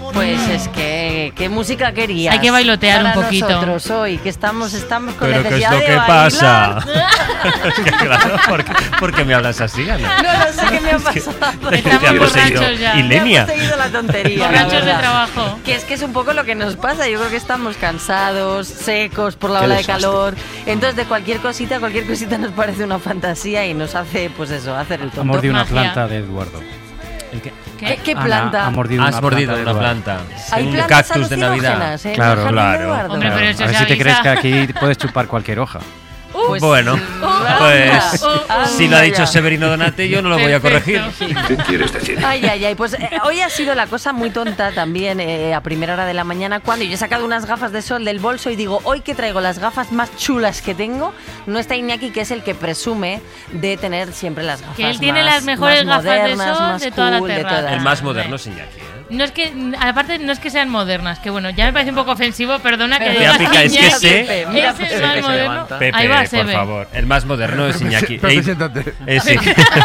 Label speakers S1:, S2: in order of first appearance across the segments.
S1: Pues es que, ¿qué música querías?
S2: Hay que bailotear
S1: para
S2: un poquito.
S1: Nosotros hoy, que estamos con
S3: Pero ¿qué es
S1: necesidad
S3: lo
S1: de
S3: que
S1: bailar.
S3: pasa? Es que, claro, ¿por qué me hablas así, Ana?
S1: No lo sé qué me ha pasado.
S2: Estamos
S3: Te ha poseído
S2: borrachos ya.
S3: Ilenia.
S1: Me ha poseído la tontería.
S2: Borrachos
S1: la
S2: de
S1: verdad.
S2: trabajo.
S1: Que es un poco lo que nos pasa. Yo creo que estamos cansados, secos por la
S4: Qué
S1: ola de
S4: desastre.
S1: calor. Entonces, de cualquier cosita nos parece una fantasía y nos hace, pues eso, hacer el
S5: Ha
S1: tonto.
S5: mordido una
S2: Magia.
S5: planta de Eduardo.
S3: ¿El qué?
S1: ¿Qué
S5: Ana
S1: planta?
S5: ha mordido
S3: Has
S5: una
S3: mordido
S5: planta de
S3: una
S5: Eduardo.
S3: planta.
S1: Hay
S3: Un
S1: plantas
S3: cactus de Navidad.
S1: alucinógenas, ¿eh?
S5: Claro,
S1: En el jardín de
S3: claro.
S1: Eduardo.
S2: Hombre, pero eso
S5: A ver
S2: se
S5: si te crees
S2: avisa.
S5: que aquí puedes chupar cualquier hoja.
S1: Pues,
S3: Bueno, pues
S1: anda,
S3: si lo ha dicho
S1: ya.
S3: Severino Donate, yo no lo voy a corregir.
S2: Perfecto.
S4: ¿Qué quieres decir?
S1: Ay, ay, ay, pues hoy ha sido la cosa muy tonta también a primera hora de la mañana cuando yo he sacado unas gafas de sol del bolso y digo, hoy que traigo las gafas más chulas que tengo, no está Iñaki, que es el que presume de tener siempre las gafas
S2: Que él tiene
S1: más-
S2: las mejores
S1: más
S2: gafas de
S1: modernas,
S2: sol
S1: más
S2: de toda la
S1: cool, de
S2: terrada.
S1: todas.
S3: El más moderno es Iñaki, ¿eh?
S2: No es que, aparte, no es que sean modernas, que bueno, ya me parece un poco ofensivo, perdona que
S1: Pero
S2: digas
S3: Pica, es que
S2: Iñaki,
S3: sé-
S1: Mira,
S2: es el
S1: Pepe,
S2: más
S1: se
S2: moderno.
S6: levanta.
S3: Pepe,
S2: Ahí va,
S3: por
S2: Sebe.
S3: favor. El más moderno es Iñaki.
S7: Pepe, siéntate.
S3: Sí.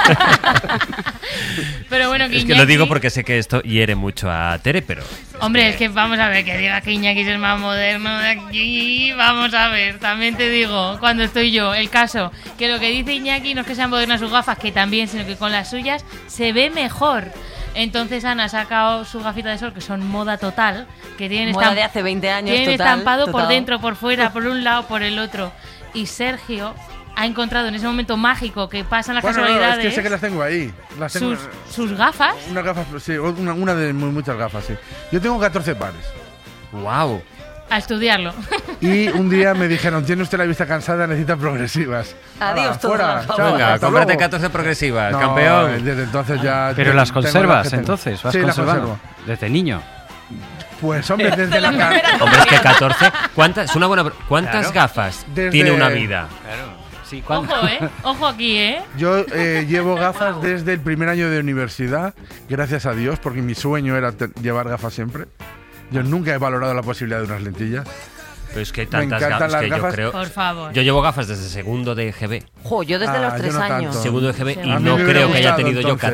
S2: Pero bueno, que
S3: Es que lo
S2: Iñaki-
S3: digo porque sé que esto hiere mucho a Tere, pero...
S2: Hombre, es que vamos a ver, que diga que Iñaki es el más moderno de aquí, vamos a ver, también te digo, cuando estoy yo, el caso, que lo que dice Iñaki no es que sean modernas sus gafas, que también, sino que con las suyas se ve mejor. Entonces Ana ha sacado su gafita de sol, que son moda total, que tienen,
S1: Moda de hace 20 años,
S2: tienen
S1: total,
S2: estampado por
S1: total.
S2: dentro, por fuera, por un lado, por el otro. Y Sergio ha encontrado en ese momento mágico que pasan las
S7: Bueno, no,
S2: casualidades
S7: es que sé que las tengo ahí. Las tengo,
S2: sus gafas.
S7: unas gafas, sí, una de muchas gafas, sí. Yo tengo 14 pares.
S3: ¡Wow!
S2: A estudiarlo.
S7: Y un día me dijeron, tiene usted la vista cansada, necesita progresivas.
S1: Adiós,
S7: Hala,
S1: todos
S7: fuera,
S1: las
S7: chao,
S1: gafas.
S3: Venga,
S7: hasta
S3: cómprate
S7: luego.
S3: 14 progresivas,
S7: No,
S3: campeón.
S7: Desde entonces ya...
S5: Pero
S7: tengo
S5: las
S7: las
S5: conservas,
S7: que tengo.
S5: entonces, vas
S7: Sí, las
S5: conservando.
S7: conservo.
S5: Desde niño.
S7: Pues hombre, desde la
S3: Hombre, es que 14... ¿Cuántas, es una buena, ¿cuántas
S5: Claro.
S3: gafas
S7: Desde-
S3: tiene una vida?
S5: Claro. Sí,
S2: Ojo, ojo aquí,
S7: Yo llevo gafas desde el primer año de universidad, gracias a Dios, porque mi sueño era llevar gafas siempre. Yo nunca he valorado la posibilidad de unas lentillas.
S3: Pero es que hay
S7: Me
S3: tantas
S7: encantan
S3: gafas
S7: las
S3: que yo
S7: gafas.
S3: creo...
S2: Por favor.
S3: Yo llevo gafas desde segundo de GB.
S1: Jo, yo desde los
S7: Ah,
S1: 3
S7: yo no
S1: años.
S7: tanto.
S3: Segundo de GB
S2: Sí.
S3: y
S2: A mí
S3: no
S7: me hubiera
S3: creo que haya
S7: gustado,
S3: tenido yo
S7: entonces.